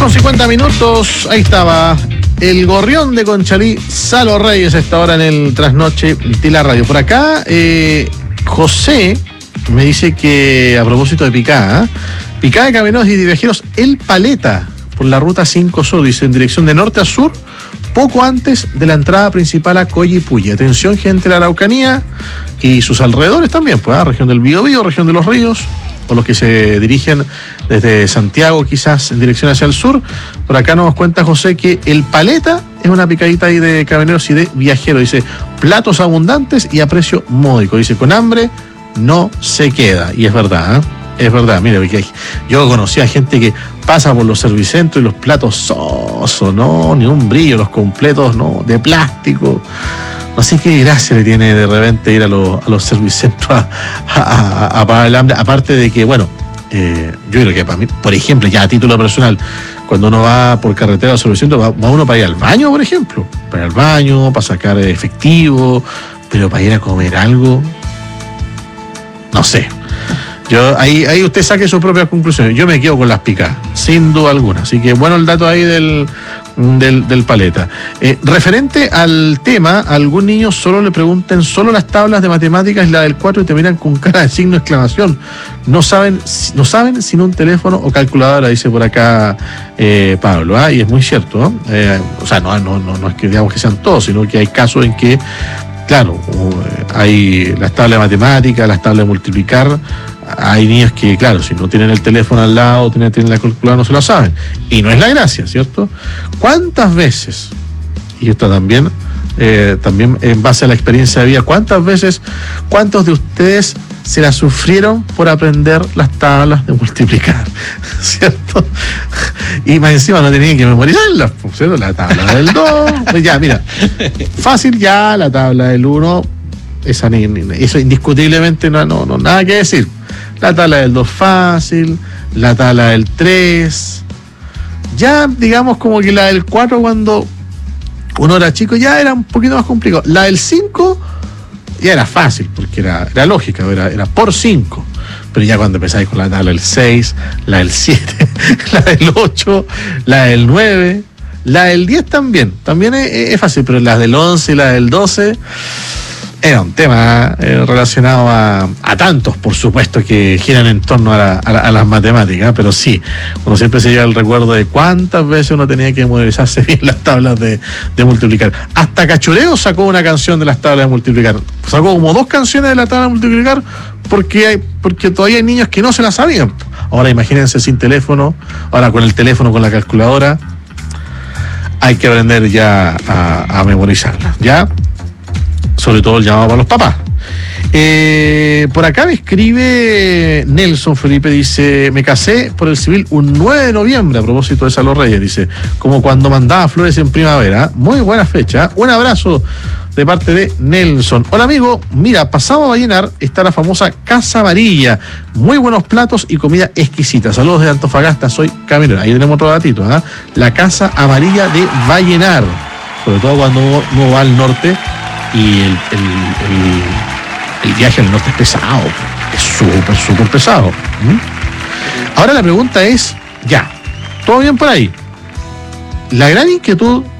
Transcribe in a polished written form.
8:50, ahí estaba el gorrión de Conchalí, Salo Reyes, a esta hora en el trasnoche de la radio. Por acá, José me dice que, a propósito de Picada, Picada de Camioneros y de Viajeros, El Paleta, por la ruta 5 Sur, dice, en dirección de norte a sur, poco antes de la entrada principal a Coyipulli. Atención, gente de la Araucanía y sus alrededores también, pues, región del Biobío, región de los Ríos, o los que se dirigen desde Santiago quizás en dirección hacia el sur. Por acá nos cuenta José que El Paleta es una picadita ahí de Camioneros y de Viajeros. Dice, platos abundantes y a precio módico. Dice, con hambre no se queda. Y es verdad, es verdad. Mire, yo conocí a gente que pasa por los servicentros y los platos sosos, no, ni un brillo, los completos, no, de plástico. No sé qué gracia le tiene de repente ir a los servicentros a pagar el hambre. Aparte de que, bueno, yo creo que para mí, por ejemplo, ya a título personal, cuando uno va por carretera a los servicentros, va uno para ir al baño, por ejemplo. Para ir al baño, para sacar efectivo, pero para ir a comer algo, no sé. Yo ahí usted saque sus propias conclusiones. Yo me quedo con las picadas, sin duda alguna. Así que bueno el dato ahí del Paleta. Referente al tema, a algún niño solo le pregunten solo las tablas de matemáticas y la del 4 y te miran con cara de signo de exclamación. No saben sin un teléfono o calculadora, dice por acá Pablo. Y es muy cierto, ¿no? O sea, no es que digamos que sean todos, sino que hay casos en que, claro, hay las tablas de matemáticas, las tablas de multiplicar. Hay niños que, claro, si no tienen el teléfono al lado, tienen la calculadora, no se lo saben. Y no es la gracia, ¿cierto? ¿Cuántas veces, y esto también en base a la experiencia de vida, cuántos de ustedes se la sufrieron por aprender las tablas de multiplicar, ¿cierto? Y más encima no tenían que memorizarlas, ¿cierto? La tabla del 2, ya, mira, fácil ya, la tabla del 1, eso indiscutiblemente no nada que decir. La tabla del 2 fácil, la tabla del 3, ya digamos como que la del 4 cuando uno era chico ya era un poquito más complicado. La del 5 ya era fácil porque era lógica, era por 5. Pero ya cuando empezáis con la tabla del 6, la del 7, la del 8, la del 9, la del 10 también es fácil, pero la del 11 y la del 12 era un tema relacionado a tantos, por supuesto, que giran en torno a las matemáticas, pero sí, uno siempre se lleva el recuerdo de cuántas veces uno tenía que memorizarse bien las tablas de multiplicar. Hasta Cachureo sacó una canción de las tablas de multiplicar. Sacó como 2 canciones de la tabla de multiplicar porque todavía hay niños que no se la sabían. Ahora imagínense sin teléfono, ahora con el teléfono, con la calculadora, hay que aprender ya a memorizarla, ¿ya? Sobre todo el llamado para los papás. Por acá me escribe Nelson Felipe, dice, me casé por el civil un 9 de noviembre, a propósito de Salo Reyes, dice, como cuando mandaba flores en primavera. Muy buena fecha. Un abrazo de parte de Nelson. Hola amigo, mira, pasado a Vallenar está la famosa Casa Amarilla. Muy buenos platos y comida exquisita. Saludos de Antofagasta, soy camionero. Ahí tenemos otro datito, La Casa Amarilla de Vallenar. Sobre todo cuando uno va al norte. Y el viaje al norte es pesado, es súper pesado. Ahora la pregunta es, ya, todo bien por ahí. La gran inquietud